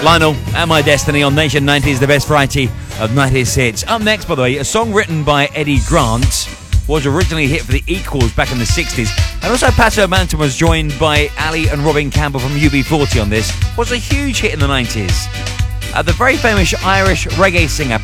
Lionel and My Destiny on Nation 90s, the best variety of 90s hits. Up next, by the way, a song written by Eddie Grant was originally a hit for the Equals back in the 60s. And also Pato Manton was joined by Ali and Robin Campbell from UB40 on this. Was a huge hit in the 90s. The very famous Irish reggae singer